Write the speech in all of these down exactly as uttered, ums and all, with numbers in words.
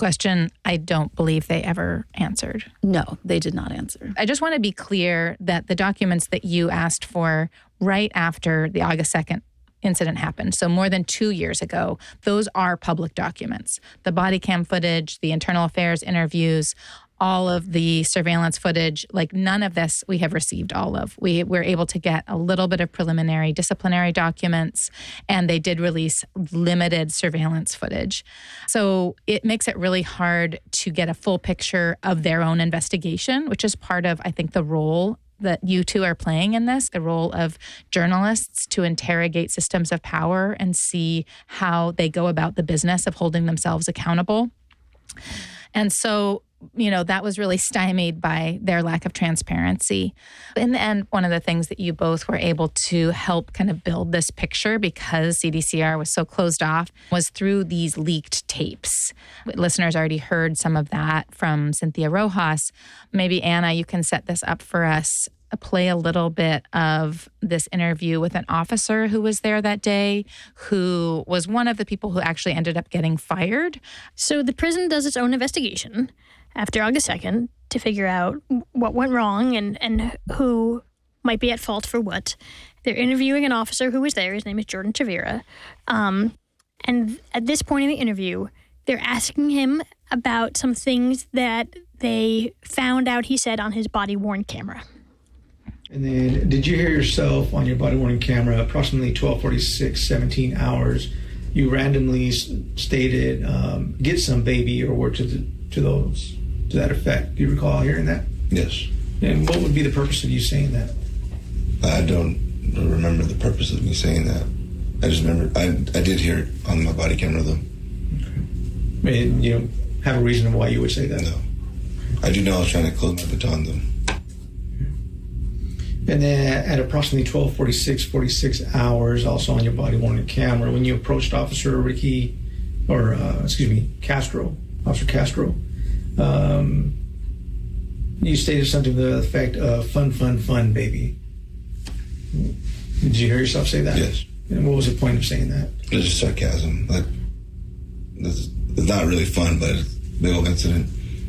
question I don't believe they ever answered. No, they did not answer. I just want to be clear that the documents that you asked for right after the August second incident happened, so more than two years ago, those are public documents. The body cam footage, the internal affairs interviews, all of the surveillance footage, like none of this we have received all of. We were able to get a little bit of preliminary disciplinary documents, and they did release limited surveillance footage. So it makes it really hard to get a full picture of their own investigation, which is part of, I think, the role that you two are playing in this, the role of journalists to interrogate systems of power and see how they go about the business of holding themselves accountable. And so, you know, that was really stymied by their lack of transparency. In the end, one of the things that you both were able to help kind of build this picture, because C D C R was so closed off, was through these leaked tapes. Listeners already heard some of that from Cynthia Rojas. Maybe, Anna, you can set this up for us. Play a little bit of this interview with an officer who was there that day, who was one of the people who actually ended up getting fired. So the prison does its own investigation after August second to figure out what went wrong and, and who might be at fault for what. They're interviewing an officer who was there. His name is Jordan Chavira. Um, and at this point in the interview, they're asking him about some things that they found out he said on his body-worn camera. And then, did you hear yourself on your body-worn camera, approximately twelve forty-six, seventeen hours, you randomly s- stated, um, get some baby, or word to, the, to those, to that effect? Do you recall hearing that? Yes. And what would be the purpose of you saying that? I don't remember the purpose of me saying that. I just remember, I, I did hear it on my body camera, though. Okay. And you know, have a reason why you would say that? No. I do know I was trying to close my baton, though. And then at approximately twelve forty-six, forty-six hours, also on your body-worn camera, when you approached Officer Ricky, or uh, excuse me, Castro, Officer Castro, um, you stated something to the effect of fun, fun, fun, baby. Did you hear yourself say that? Yes. And what was the point of saying that? It was just sarcasm. Like, it's, it's not really fun, but it's a big old incident.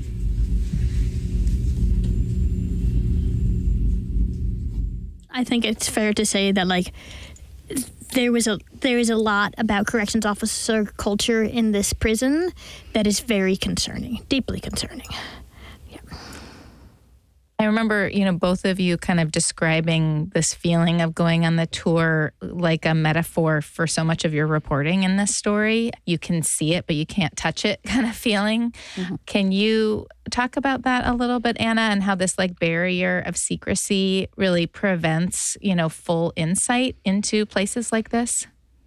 I think it's fair to say that, like, there was a there is a lot about corrections officer culture in this prison that is very concerning, deeply concerning. Yeah. I remember, you know, both of you kind of describing this feeling of going on the tour like a metaphor for so much of your reporting in this story. You can see it, but you can't touch it kind of feeling. Mm-hmm. Can you talk about that a little bit, Anna, and how this like barrier of secrecy really prevents, you know, full insight into places like this?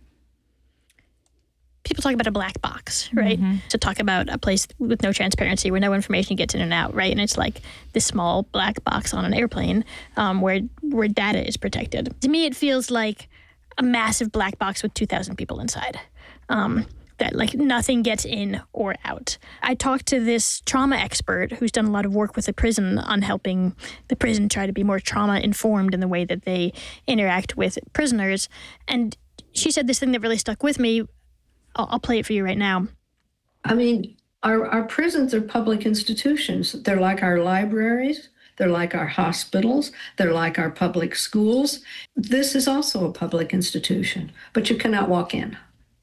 People talk about a black box, right? Mm-hmm. To talk about a place with no transparency where no information gets in and out, right? And it's like this small black box on an airplane um, where where data is protected. To me, it feels like a massive black box with two thousand people inside. Um, that like nothing gets in or out. I talked to this trauma expert who's done a lot of work with the prison on helping the prison try to be more trauma informed in the way that they interact with prisoners. And she said this thing that really stuck with me. I'll, I'll play it for you right now. I mean, our, our prisons are public institutions. They're like our libraries. They're like our hospitals. They're like our public schools. This is also a public institution, but you cannot walk in.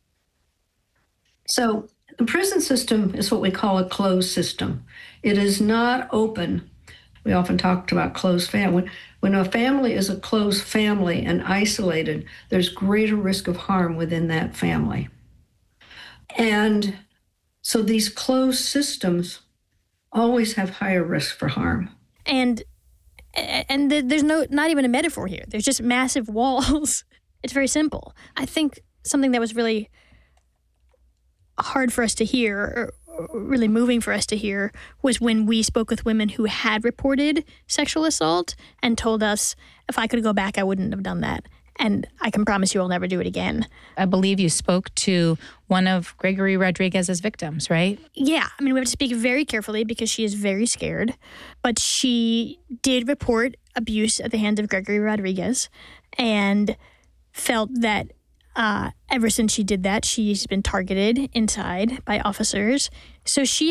So the prison system is what we call a closed system. It is not open. We often talked about closed family. When a family is a closed family and isolated, there's greater risk of harm within that family. And so these closed systems always have higher risk for harm. And and there's no not even a metaphor here. There's just massive walls. It's very simple. I think something that was really hard for us to hear, or really moving for us to hear, was when we spoke with women who had reported sexual assault and told us, if I could go back, I wouldn't have done that. And I can promise you I'll never do it again. I believe you spoke to one of Gregory Rodriguez's victims, right? Yeah. I mean, we have to speak very carefully because she is very scared. But she did report abuse at the hands of Gregory Rodriguez and felt that uh, ever since she did that, she's been targeted inside by officers. So she